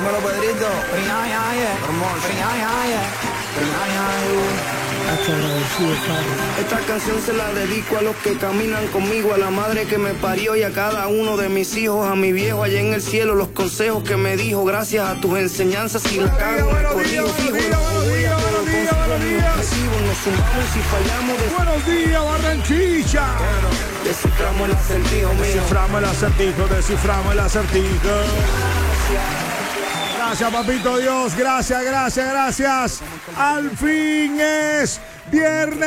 Dímelo, Pedrito. Esta canción se la dedico a los que caminan conmigo, a la madre que me parió y a cada uno de mis hijos, a mi viejo allá en el cielo, los consejos que me dijo, gracias a tus enseñanzas y la cago me corrijo, fijo, nos sumamos y fallamos. Buenos días, Barranquilla. Desciframos el acertijo, Desciframos el acertijo. Gracias, papito Dios. Gracias. Al fin es viernes.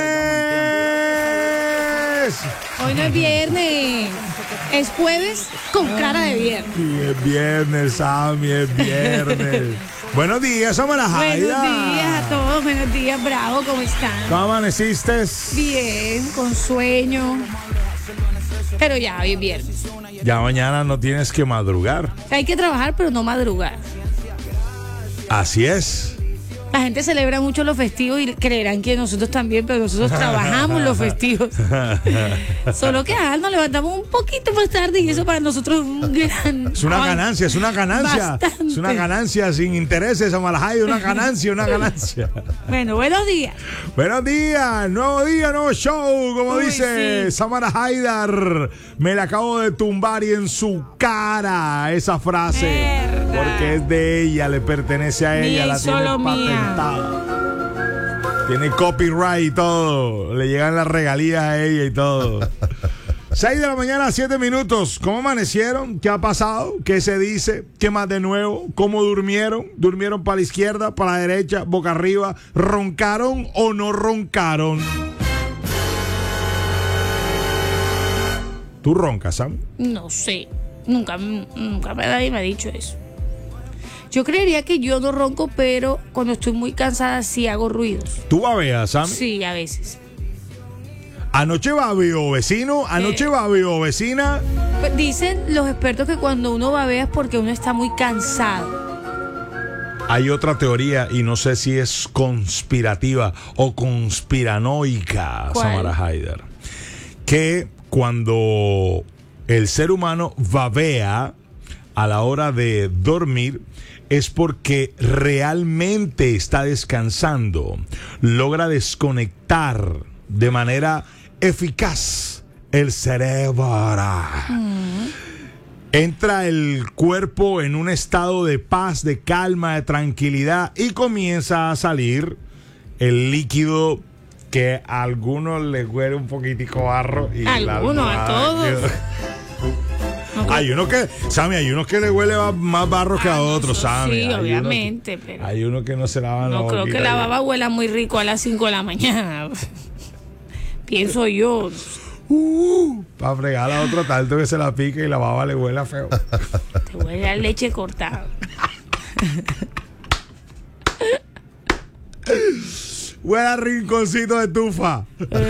Hoy no es viernes. Es jueves con cara de viernes. Y es viernes, Sammy, es viernes. Buenos días, Samara Jaida. Buenos días a todos. Buenos días, Bravo. ¿Cómo están? ¿Cómo amaneciste? Bien, con sueño. Pero ya, hoy es viernes. Ya mañana no tienes que madrugar. Hay que trabajar, pero no madrugar. Así es. La gente celebra mucho los festivos y creerán que nosotros también, pero nosotros trabajamos los festivos. Solo que nos levantamos un poquito más tarde y eso para nosotros es un gran... Es una ganancia. Bastante. Es una ganancia sin intereses, Amalajay, una ganancia. Bueno, buenos días. Buenos días, nuevo día, nuevo show, como Uy, dice sí. Samara Haidar. Me la acabo de tumbar y en su cara esa frase. Verdad. Porque es de ella, le pertenece a ella, Mía y la tiene solo mía. patentada. Tiene copyright y todo. Le llegan las regalías a ella y todo. 6 de la mañana, 7 minutos. ¿Cómo amanecieron? ¿Qué ha pasado? ¿Qué se dice? ¿Qué más de nuevo? ¿Cómo durmieron? ¿Durmieron para la izquierda, para la derecha, boca arriba? ¿Roncaron o no roncaron? ¿Tú roncas, Sam? No sé. Nunca nadie me ha dicho eso. Yo creería que yo no ronco, pero cuando estoy muy cansada sí hago ruidos. ¿Tú babeas, Sam? Sí, a veces. Anoche babeó vecino, anoche babeó vecina. Pues dicen los expertos que cuando uno babea es porque uno está muy cansado. Hay otra teoría y no sé si es conspirativa o conspiranoica, ¿Cuál? Samara Haidar. Que cuando el ser humano babea a la hora de dormir es porque realmente está descansando, logra desconectar de manera eficaz el cerebro. Entra el cuerpo en un estado de paz, de calma, de tranquilidad y comienza a salir el líquido que a algunos les huele un poquitico barro. Y Algunos, a todos. Hay unos que, Sammy, hay unos que le huele más barro que a otros, Sammy. Sí, Hay obviamente, unos pero... hay unos que no se lavan la No creo boquita que la y- baba huela muy rico a las 5 de la mañana. Pienso yo. Para fregar a otro tanto que se la pique y la baba le huela feo. Te huele a leche cortada. Huele a rinconcito de tufa.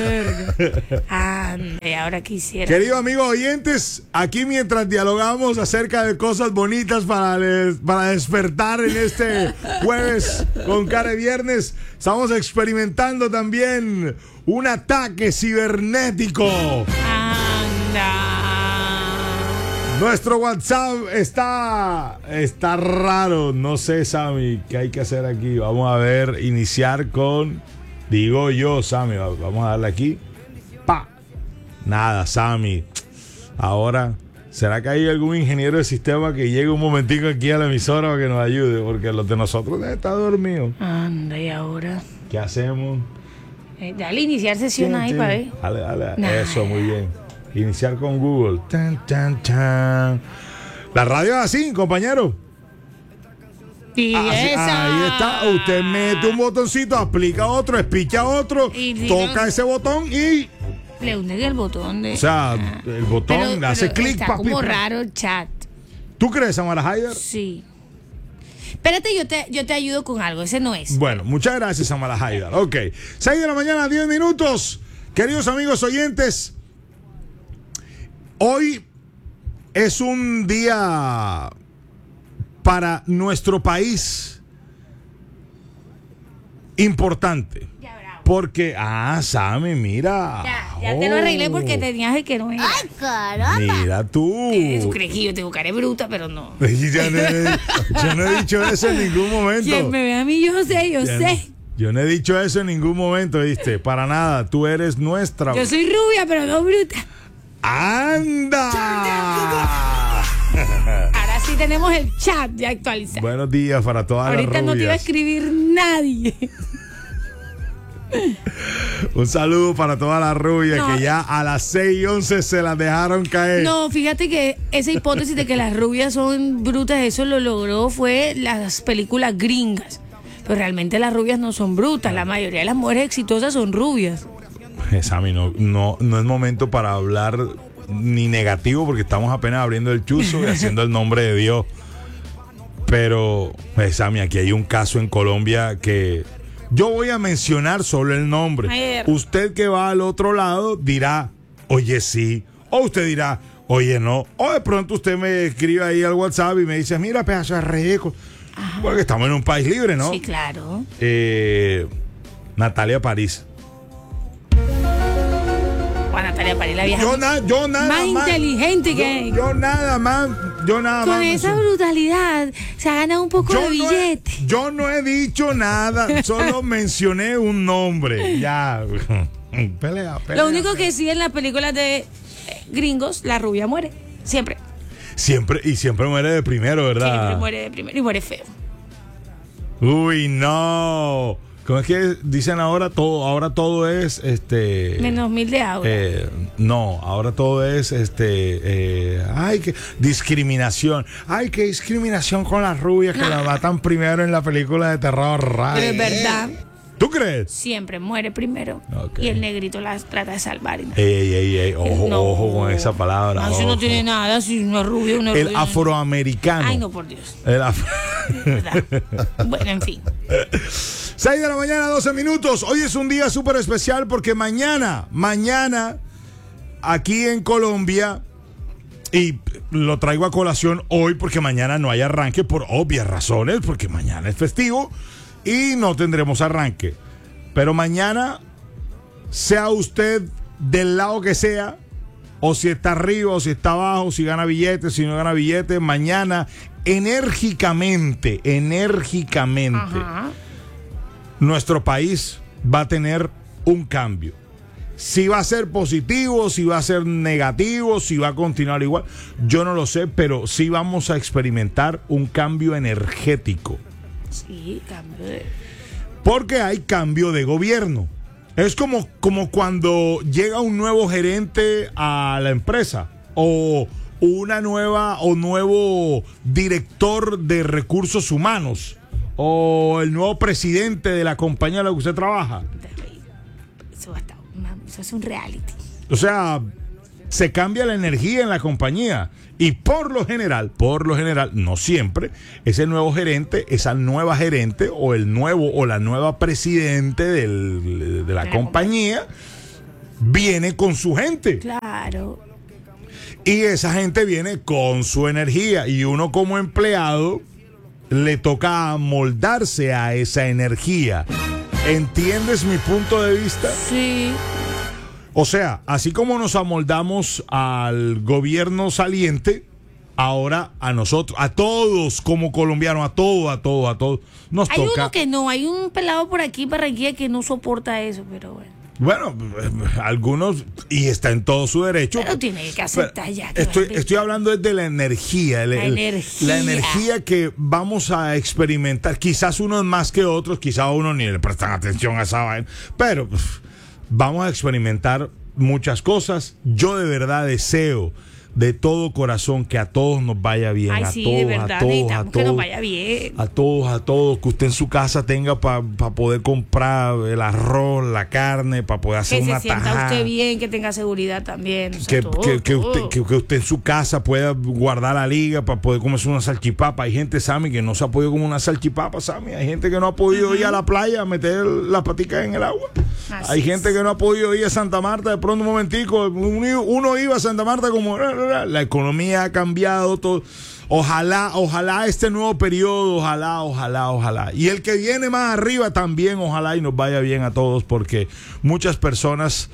Ande, ahora quisiera. Queridos amigos oyentes, aquí mientras dialogamos acerca de cosas bonitas para despertar en este jueves con cara de viernes, estamos experimentando también un ataque cibernético. Anda. Nuestro WhatsApp está raro. No sé, Sammy, qué hay que hacer aquí. Vamos a ver, iniciar con... Digo yo, Sammy, vamos a darle aquí. ¡Pa! Nada, Sammy. Ahora, ¿será que hay algún ingeniero de sistema que llegue un momentico aquí a la emisora para que nos ayude? Porque los de nosotros deben estar dormidos. Anda, y ahora. ¿Qué hacemos? Dale iniciar sesión ahí para ver. Dale. Nah. Eso, muy bien. Iniciar con Google. Tan, tan, tan. La radio es así, compañero. Y Así, esa. ahí está. Usted mete un botoncito, aplica otro, espicha otro, Y si toca no- ese botón y... Le hunde el botón de. O sea, el botón le hace clic. Está como raro el chat. ¿Tú crees, Samara Haidar? Sí. Espérate, yo te ayudo con algo. Ese no es. Bueno, muchas gracias, Samara Haidar. Ok. 6 de la mañana, 10 minutos. Queridos amigos oyentes, hoy es un día para nuestro país importante. Ya, bravo. Porque, Sammy, mira. Ya te lo arreglé porque tenías el que no era. ¡Ay, caramba! Mira tú. Tú crees que yo te buscaré bruta, pero no. Yo no he dicho eso en ningún momento. Quien me ve a mí, yo sé. Yo no he dicho eso en ningún momento, ¿viste? Para nada. Tú eres nuestra. Yo soy rubia, pero no bruta. ¡Anda! Ahora sí tenemos el chat ya actualizado. Buenos días para todas las rubias. Ahorita no te iba a escribir nadie. Un saludo para todas las rubias que ya a las 6:11 se las dejaron caer. No, fíjate que esa hipótesis de que las rubias son brutas, eso lo logró fue las películas gringas. Pero realmente las rubias no son brutas. La mayoría de las mujeres exitosas son rubias. Sammy, no es momento para hablar ni negativo porque estamos apenas abriendo el chuzo y haciendo el nombre de Dios. Pero, Sammy, aquí hay un caso en Colombia que yo voy a mencionar solo el nombre. Usted que va al otro lado dirá, oye sí, o usted dirá, oye no, o de pronto usted me escribe ahí al WhatsApp y me dice, mira, pedazo de ridículo. Ajá. Porque estamos en un país libre, ¿no? Sí, claro. Natalia París. Natalia París, la vieja. Yo nada más inteligente que yo nada más. Con esa brutalidad se ha ganado un poco de billete. Yo no he dicho nada, solo mencioné un nombre. Ya. Pelea. Lo único que sí en las películas de gringos, la rubia muere. Siempre. Siempre muere de primero, ¿verdad? Siempre muere de primero y muere feo. Uy, no. ¿Cómo es que dicen ahora todo? Ahora todo es menos 1000 de aura. No, ahora todo es ay, que discriminación. Ay, qué discriminación con las rubias que la matan primero en la película de terror. Pero es verdad. ¿Tú crees? Siempre muere primero. Okay. Y el negrito las trata de salvar. Ey, ojo con esa palabra. No, si no tiene nada, si no es rubio, no es el rubio. afroamericano. Ay, no, por Dios. ¿Verdad? Bueno, en fin. 6 de la mañana, 12 minutos. Hoy es un día súper especial porque mañana, aquí en Colombia, y lo traigo a colación hoy porque mañana no hay arranque por obvias razones, porque mañana es festivo y no tendremos arranque. Pero mañana, sea usted del lado que sea, o si está arriba, o si está abajo, si gana billetes, si no gana billetes, mañana enérgicamente, Ajá. nuestro país va a tener un cambio. Si va a ser positivo, si va a ser negativo, si va a continuar igual, yo no lo sé, pero sí vamos a experimentar un cambio energético. Sí, cambio de... Porque hay cambio de gobierno. Es como cuando llega un nuevo gerente a la empresa o nuevo director de recursos humanos o el nuevo presidente de la compañía en la que usted trabaja. Eso es un reality. O sea, se cambia la energía en la compañía y por lo general, no siempre, ese nuevo gerente, esa nueva gerente o el nuevo o la nueva presidente de la compañía viene con su gente. Claro. Y esa gente viene con su energía y uno como empleado le toca amoldarse a esa energía. ¿Entiendes mi punto de vista? Sí. O sea, así como nos amoldamos al gobierno saliente, ahora a nosotros, a todos como colombianos, a todos, nos hay toca. Hay uno que no, hay un pelado por aquí, Barranquilla, que no soporta eso, pero bueno. Bueno, algunos, y está en todo su derecho. Pero tiene que aceptar ya. Estoy hablando de la energía. La energía que vamos a experimentar. Quizás unos más que otros, quizás unos ni le prestan atención a esa vaina. Pero vamos a experimentar muchas cosas. Yo de verdad deseo de todo corazón que a todos nos vaya bien. Ay, a sí, todos, de verdad, a todos, necesitamos que nos vaya bien. A todos, que usted en su casa tenga para poder comprar el arroz, la carne, para poder hacer una tajada. Que se sienta usted bien, que tenga seguridad también. O sea, que usted en su casa pueda guardar la liga para poder comerse una salchipapa. Hay gente, Sammy, que no se ha podido comer una salchipapa, Sammy. Hay gente que no ha podido ir a la playa a meter las paticas en el agua. Hay gente que no ha podido ir a Santa Marta. De pronto, un momentico, uno iba a Santa Marta como... La economía ha cambiado todo. Ojalá este nuevo periodo, ojalá. Y el que viene más arriba también, ojalá y nos vaya bien a todos, porque muchas personas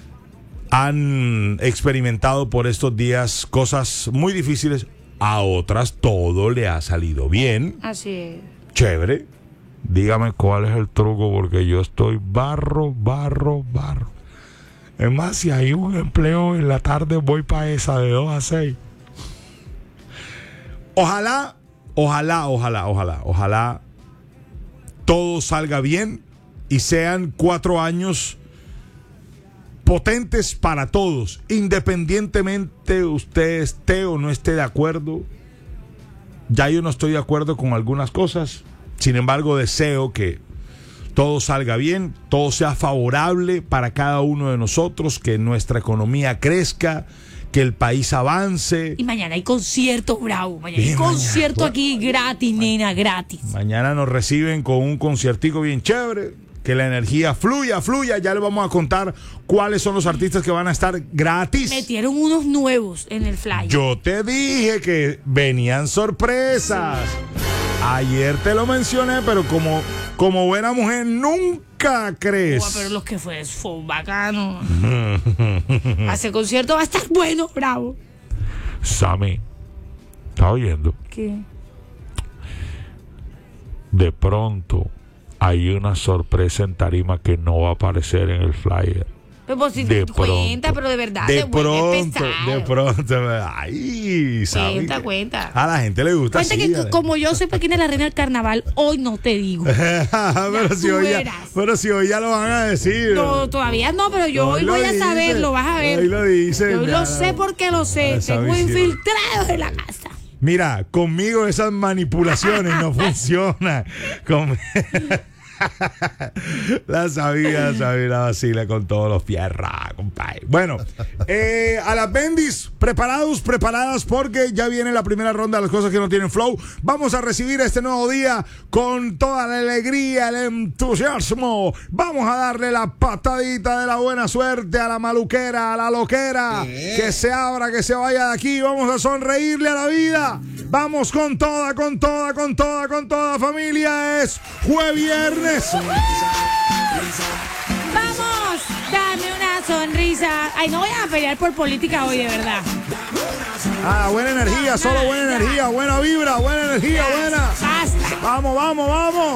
han experimentado por estos días cosas muy difíciles. A otras todo le ha salido bien. Así es. Chévere. Dígame cuál es el truco, porque yo estoy barro. Es más, si hay un empleo en la tarde, voy para esa de 2 a 6. Ojalá todo salga bien y sean 4 años potentes para todos, independientemente usted esté o no esté de acuerdo. Ya yo no estoy de acuerdo con algunas cosas, sin embargo deseo que todo salga bien, todo sea favorable para cada uno de nosotros, que nuestra economía crezca, que el país avance. Y mañana hay concierto, bravo. Mañana hay concierto aquí gratis, nena, gratis. Mañana nos reciben con un conciertico bien chévere. Que la energía fluya. Ya le vamos a contar cuáles son los artistas que van a estar gratis. Metieron unos nuevos en el flyer. Yo te dije que venían sorpresas. Ayer te lo mencioné, pero como buena mujer nunca crees. Pero los que fue bacano. Ese concierto va a estar bueno, bravo. Sammy, ¿estás oyendo? ¿Qué? De pronto hay una sorpresa en tarima que no va a aparecer en el flyer. Pues si te cuenta, pero de verdad. De pronto. Ay, ¿sabes? Cuenta. A la gente le gusta. Cuenta así, que como yo sepa quién es la reina del carnaval, hoy no te digo. pero si hoy ya lo van a decir. No, todavía no, pero yo hoy voy a saberlo, vas a ver. Hoy lo dice. Yo lo sé porque lo sé. Tengo infiltrados en la casa. Mira, conmigo esas manipulaciones no funcionan. La sabía, la vacila con todos los fierros, compadre. Bueno, a las bendis, preparadas, porque ya viene la primera ronda de las cosas que no tienen flow. Vamos a recibir este nuevo día con toda la alegría, el entusiasmo. Vamos a darle la patadita de la buena suerte a la maluquera, a la loquera. Que se abra, que se vaya de aquí. Vamos a sonreírle a la vida. Vamos con toda, familia. Es Jueviernes. Vamos, dame una sonrisa. Ay, no voy a pelear por política hoy, de verdad. Buena energía, solo buena energía, buena vibra, buena energía, buena. Basta. Vamos.